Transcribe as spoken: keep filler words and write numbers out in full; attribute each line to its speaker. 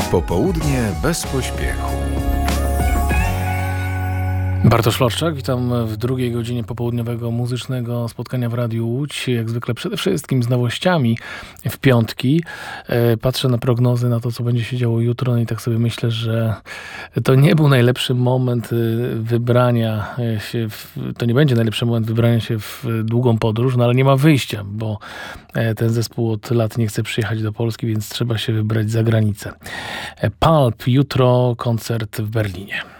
Speaker 1: Popołudnie bez pośpiechu.
Speaker 2: Bartosz Florczak, witam w drugiej godzinie popołudniowego muzycznego spotkania w Radiu Łódź. Jak zwykle przede wszystkim z nowościami w piątki. Patrzę na prognozy, na to, co będzie się działo jutro, no i tak sobie myślę, że to nie był najlepszy moment wybrania się, w, to nie będzie najlepszy moment wybrania się w długą podróż, no ale nie ma wyjścia, bo ten zespół od lat nie chce przyjechać do Polski, więc trzeba się wybrać za granicę. Pulp, jutro koncert w Berlinie.